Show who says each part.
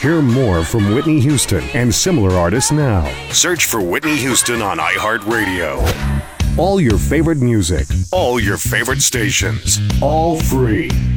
Speaker 1: Hear more from Whitney Houston and similar artists now. Search for Whitney Houston on iHeartRadio. All your favorite music, all your favorite stations, all free.